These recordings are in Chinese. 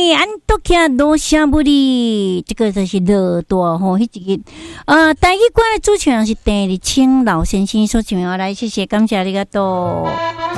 安多克罗夏布里，这个就是乐多吼，迄一个台语歌的主唱人是邓丽青老先生所唱的，来谢谢感谢你个多。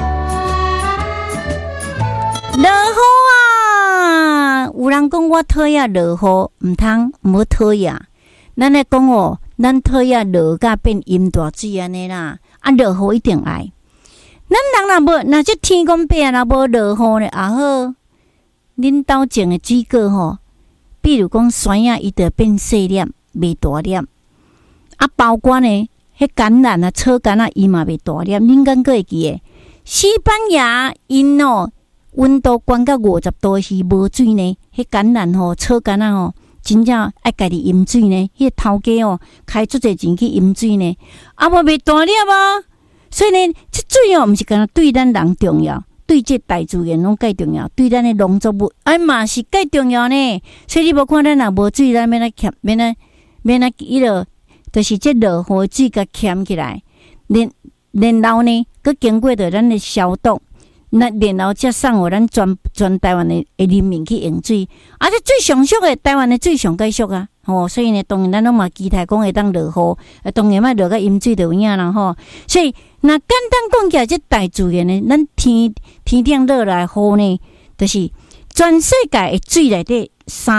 落雨啊，有人讲我讨厌落雨，唔通唔好讨厌。咱来讲哦，咱讨厌落甲变淹大水安尼啦，啊落雨一定爱。咱人若无，若这天公伯啊，若无落雨咧，也好。恁兜种的水果吼，比如讲酸啊，伊就变细粒，袂大粒。啊，包括呢，迄橄榄啊、草橄榄，伊嘛袂大粒。恁敢个会记诶？西班牙因哦，温度悬到50度是无水呢。迄橄榄吼、草橄榄吼，真正爱家己饮水呢。迄个头家哦，开足侪钱去饮水呢，啊，无袂大粒啊。所以呢，这水哦，毋是干那对咱人重要。对这大自然拢介重要，对咱的农作物嘛是介重要呢。所以你无看咱若无水，咱免来欠，免来伊落，就是这落雨水甲欠起来，然后呢，佮经过着咱的消毒，然后才送互咱全台湾的人民去用水。啊，这最上俗的台湾的最上介俗啊！所以呢，当然咱拢嘛期待讲会当落雨，当然莫落甲淹水就有影啦吼。所以那简单讲起来，这大自然呢，咱天顶落来雨呢，就是全世界的水内底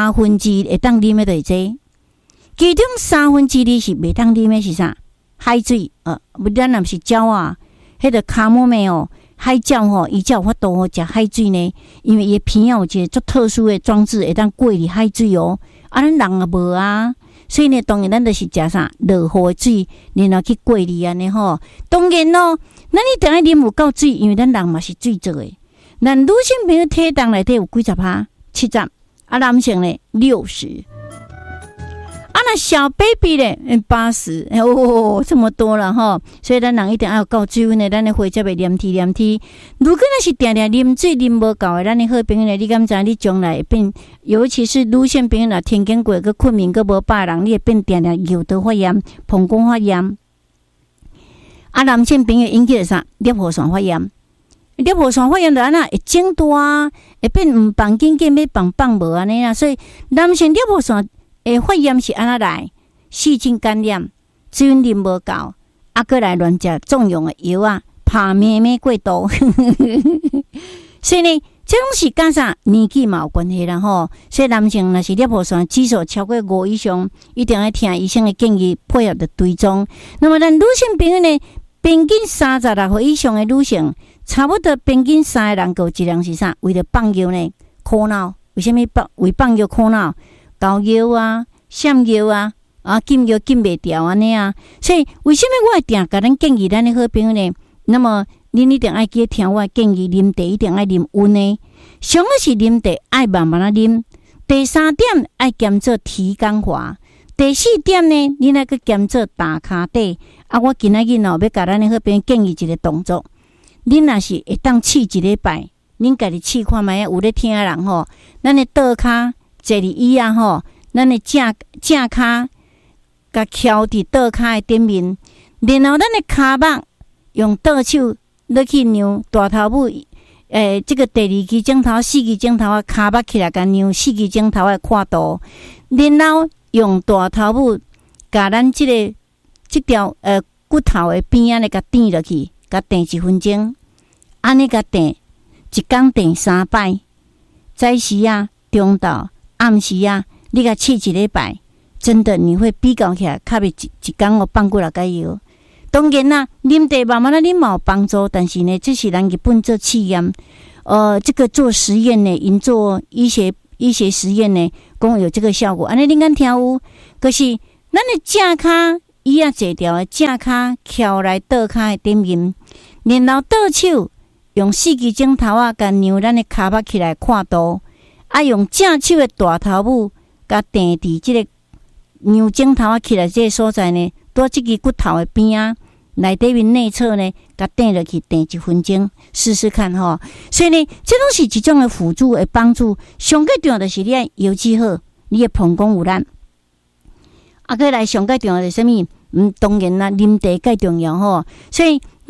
2/3会当啉的就是这，其中2/3是袂当啉的是啥？海水咱若是鸟啊，迄个卡莫梅哦，海鸟吼，伊才有法度食海水呢，因为伊鼻啊有一个足特殊的装置会当过滤海水哦。啊，咱人也无啊，所以呢，当然咱就是食啥落雨的水，然后去过滤安尼吼。当然咯，咱一定要啉有够水，因为咱人嘛是水做的。咱女性朋友体重内底有几%？ 70%，啊，男性呢60%。啊，那小 baby 咧80，哦，这么多了吼，所以咱人一定要有够水呢，咱的血才袂黏体。如果咱是定定啉水啉无够的，咱的好朋友呢，你敢知你将来会变？尤其是女性朋友若天经过个困眠个无饱人，你会变定定尿道发炎、膀胱发炎。啊，男性朋友引起的啥？尿腺发炎。尿腺发炎就安那会肿大，会变唔放紧紧要放无安尼啦。所以男性尿腺发炎是安那来？细菌感染，水啉无够，啊，过来乱食重用的药啊，怕妹妹过度。所以呢，这拢是跟啥年纪嘛有关系啦吼。所以男性若是尿腺指数超过5以上，一定要听医生的建议，配合的追踪。那么咱女性朋友呢，平均36岁以上的女性，差不多平均3个人有一人是啥？为了放尿呢，苦恼。为什么为放尿苦恼？高尿啊、闪尿啊、禁尿禁袂掉安尼啊。所以为什么我会定甲咱建议咱的好朋友呢？那么恁一定爱记听我的建议，啉茶一定爱啉温的。上好是啉茶爱慢慢啊啉。第3点爱减做提肛滑。第4点呢，恁爱去减做打骹底。啊，我今仔日要甲咱的好朋友建议一个动作。恁若是会当试一礼拜，恁家己试看觅有咧听的人吼，咱的倒骹坐伫椅啊吼，咱的正骹甲翘伫倒骹的顶面，然后咱的骹目用倒手落去扭大头母，这个第2支指头、4支指头啊，骹目起来甲扭4支指头的跨度，然后用大头母甲咱这条骨头的边仔咧甲垫落去，甲垫1分钟，安尼甲垫一天垫3摆，早时啊、中昼、暗时啊，你甲试一礼拜，真的你会比较起来，较袂一天我放过来解药。当然啦，啉茶慢慢啉嘛有帮助，但是呢，这是人日本做试验，这个做实验呢，因做医学实验呢，讲有这个效果。安尼恁敢听有？可是咱的正骹椅啊坐条的正骹翘来倒骹的顶面，然后倒手用4支指头啊，甲扭咱的骹目起来看度，啊用正手的大头母甲垫伫这个扭指头啊起来这个所在呢，在这个骨头的边啊。内底面内侧呢，甲垫落去垫1分钟，试试看吼。所以呢，这拢是一种的辅助的帮助。上最重要的是你腰肌好，你的膀胱有力。再来上最重要的是什么？当然啦，啉茶介重要吼。所以咱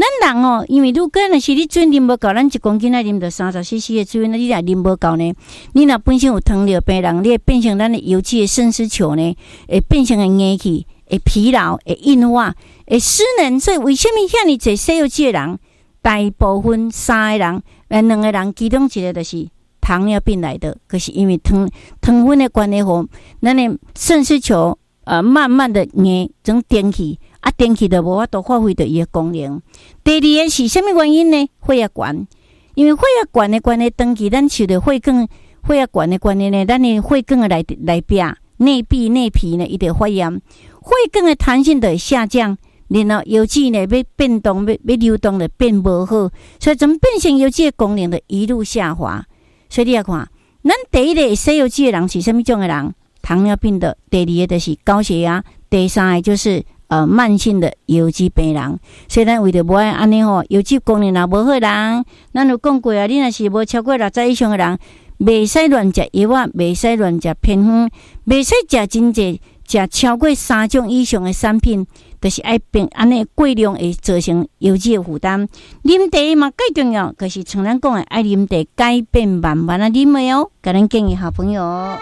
咱人哦，因为如果若是你水啉无够，咱1公斤爱啉到30cc 的水，那你若啉无够呢？你若本身有糖尿病人，你会变成咱的油脂的肾丝球呢，会变成会硬去，会疲劳，会硬化，会失能。所以为什么遐尼侪西药剂的人，大部分3个人，2个人其中1个就是糖尿病来的，可是因为糖分的关系吼，咱的肾丝球慢慢的硬，整电去。电气就无法度发挥到伊的功能。第2个是什么原因呢？血压悬，因为血压悬的关系，长期咱受到血压悬的关系呢，咱的血管的内壁、内皮呢，伊就发炎，血管的弹性就会下降，然后油脂呢要变动、要流动就变无好，所以怎么变成油脂的功能就一路下滑。所以你来看，咱第1个西油脂的人是什么种的人？糖尿病的。第2个就是高血压，第3个就是慢性的油脂病人。所以咱为着无爱安尼吼，油脂功能若无好人，咱有讲过啊，你若是无超过60岁以上的人，袂使乱食药啊，袂使乱食偏方，袂使食真济，食超过3种以上的产品，就是爱变安尼过量会造成油脂的负担。啉茶嘛最重要，就是像咱讲的爱啉茶，改变慢慢啊啉的哦。甲咱建议好朋友，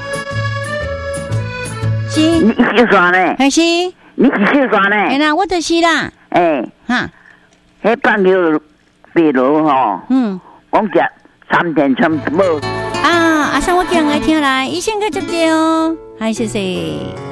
是你几岁呢？ 还是？ 你几岁呢？ 哎啦，我就是啦。哈， 迄半条白鹭吼，我食3天全无。 阿生我讲来听来，医生个接着哦，嗨，谢谢。